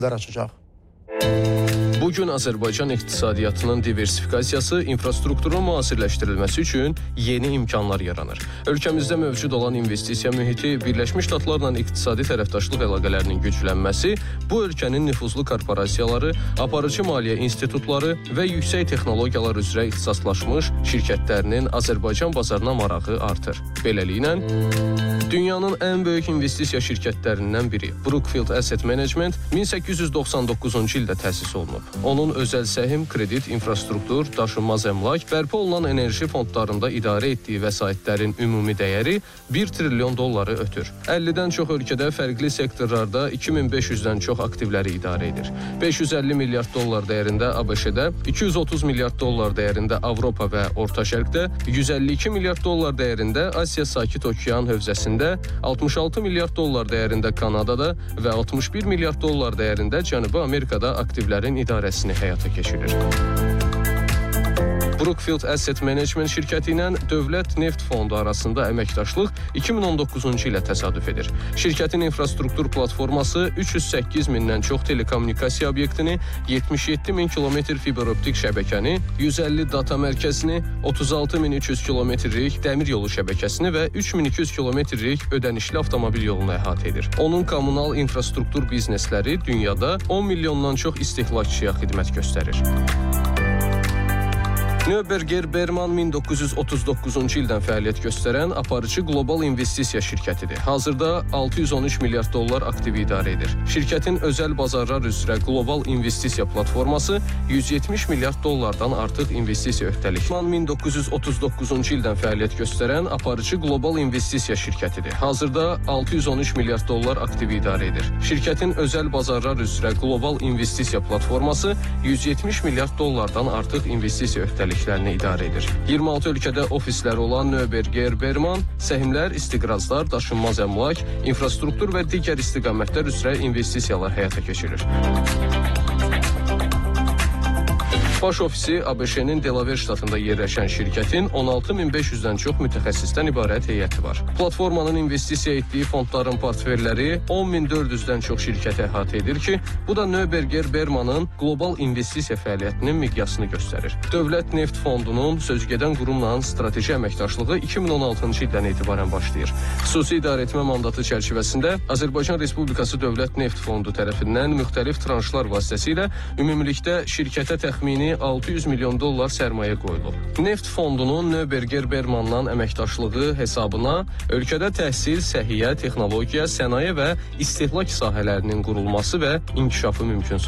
açacaq. Bugün Azərbaycan iqtisadiyyatının diversifikasiyası, infrastrukturun müasirləşdirilməsi üçün yeni imkanlar yaranır. Ölkəmizdə mövcud olan investisiya mühiti, Birləşmiş Ştatlarla iqtisadi tərəfdaşlıq əlaqələrinin güclənməsi, bu ölkənin nüfuzlu korporasiyaları, aparıcı maliyyə institutları və yüksək texnologiyalar üzrə ixtisaslaşmış şirkətlərinin Azərbaycan bazarına marağı artır. Beləliklə, dünyanın ən böyük investisiya şirkətlərindən biri Brookfield Asset Management 1899-cu ildə təsis olunub. Onun özəl səhim, kredit, infrastruktur, daşınmaz əmlak, bərpa olunan enerji fondlarında idarə etdiyi vəsaitlərin ümumi dəyəri 1 trilyon dolları ötür. 50-dən çox ölkədə fərqli sektorlarda 2500-dən çox aktivləri idarə edir. 550 milyard dollar dəyərində ABŞ-də, 230 milyard dollar dəyərində Avropa və Orta Şərqdə, 152 milyard dollar dəyərində Asiya Sakit Okean hövzəsində, 66 milyard dollar dəyərində Kanadada və 61 milyard dollar dəyərində Cənubi Amerikada aktivlərin idarəsini həyata keçirir. Brookfield Asset Management şirkəti ilə Dövlət Neft Fondu arasında əməkdaşlıq 2019-cu ilə təsadüf edir. Şirkətin infrastruktur platforması 308 mindən çox telekommunikasiya obyektini, 77 min kilometr fiberoptik şəbəkəni, 150 data mərkəzini, 36.300 kilometrlik dəmir yolu şəbəkəsini və 3200 kilometrlik ödənişli avtomobil yolunu əhatə edir. Onun kommunal infrastruktur biznesləri dünyada 10 milyondan çox istehlakçıya xidmət göstərir. Neuberger Berman 1939-cu ildən fəaliyyət göstərən aparıcı qlobal investisiya şirkətidir. Hazırda 613 milyard dollar aktivi idarə edir. Şirkətin özəl bazarlar üzrə qlobal investisiya platforması 170 milyard dollardan artıq investisiya öhdəlik. Berman 1939-cu ildən fəaliyyət göstərən aparıcı qlobal investisiya şirkətidir. Hazırda 613 milyard dollar aktivi idarə edir. Şirkətin özəl bazarlar üzrə qlobal investisiya platforması 170 milyard dollardan artıq investisiya öhdəlik idarə edir. 26 ölkədə ofisləri olan Neuberger Berman səhmlər, istiqrazlar, daşınmaz əmlak, infrastruktur və digər istiqamətlər üzrə investisiyalar həyata keçirir. Baş ofisi ABŞ-nin Delaware ştatında yerləşən şirkətin 16.500-dən çox mütəxəssisdən ibarət heyəti var. Platformanın investisiya etdiyi fondların portfelləri 10.400-dən çox şirkəti əhatə edir ki, bu da Neuberger Bermanın qlobal investisiya fəaliyyətinin miqyasını göstərir. Dövlət Neft Fondunun sözügedən qurumla strateji əməkdaşlığı 2016-cı ildən etibarən başlayır. Xüsusi idarəetmə mandatı çərçivəsində Azərbaycan Respublikası Dövlət Neft Fondu tərəfindən müxtəlif tranşlar vasitəsilə ümumilikdə şirkətə təxmini 600 milyon dollar sərmayə qoyulub. Neft Fondunun Neuberger Bermanla əməkdaşlığı hesabına ölkədə təhsil, səhiyyə, texnologiya, sənaye və istehlak sahələrinin qurulması və inkişafı mümkün sayılır.